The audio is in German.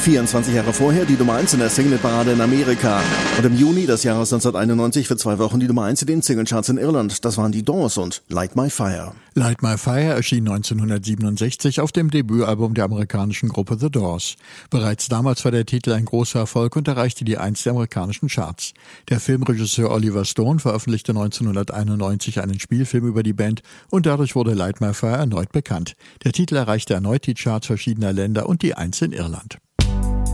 24 Jahre vorher die Nummer 1 in der Singleparade in Amerika. Und im Juni des Jahres 1991 für 2 Wochen die Nummer 1 in den Singlecharts in Irland. Das waren die Doors und Light My Fire. Light My Fire erschien 1967 auf dem Debütalbum der amerikanischen Gruppe The Doors. Bereits damals war der Titel ein großer Erfolg und erreichte die 1 der amerikanischen Charts. Der Filmregisseur Oliver Stone veröffentlichte 1991 einen Spielfilm über die Band und dadurch wurde Light My Fire erneut bekannt. Der Titel erreichte erneut die Charts verschiedener Länder und die 1 in Irland.